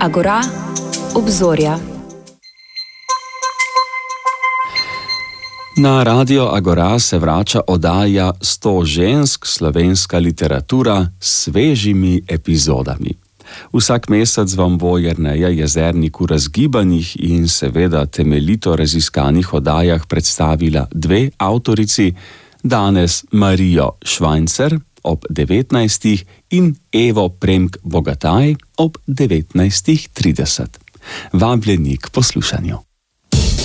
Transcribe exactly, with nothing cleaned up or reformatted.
Agora, obzorja. Na Radio Agora se vrača oddaja Sto žensk, slovenska literatura s svežimi epizodami. Vsak mesec vam bo Jerneja Jezernik v razgibanih in seveda temeljito raziskanih oddajah predstavila dve avtorici, danes Marijo Švajncer ob devetnajstih in Evo Premk Bogataj ob devetnajstih trideset. Vabljeni k poslušanju.